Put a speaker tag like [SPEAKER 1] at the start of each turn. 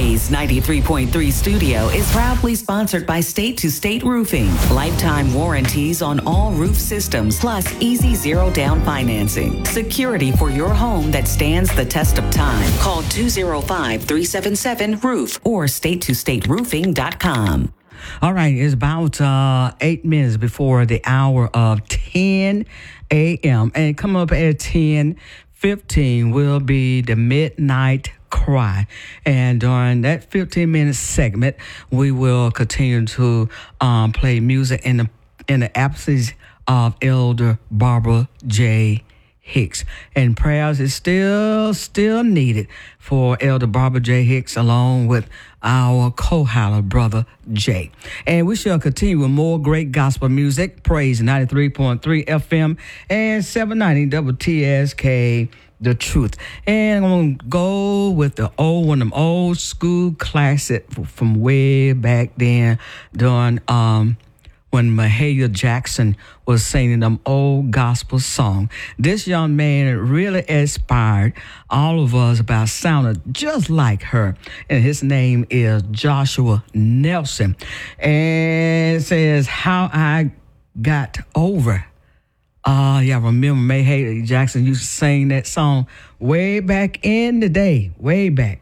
[SPEAKER 1] Today's 93.3 studio is proudly sponsored by State to State Roofing. Lifetime warranties on all roof systems, plus easy zero down financing. Security for your home that stands the test of time. Call 205-377-ROOF or statetostateroofing.com.
[SPEAKER 2] All right, it's about 8 minutes before the hour of 10 a.m. And come up at 10:15 will be the Midnight Cry. And during that 15-minute segment, we will continue to play music in the absence of Elder Barbara J. Hicks. And prayers is still needed for Elder Barbara J. Hicks along with our co-howler brother Jay. And we shall continue with more great gospel music. Praise 93.3 FM and 790 WTSK The Truth. And I'm going to go with one of them old school classic from way back then during when Mahalia Jackson was singing them old gospel song. This young man really inspired all of us about sounding just like her. And his name is Joshua Nelson. And it says, How I Got Over. Yeah, I remember Mahalia Jackson used to sing that song way back in the day, way back.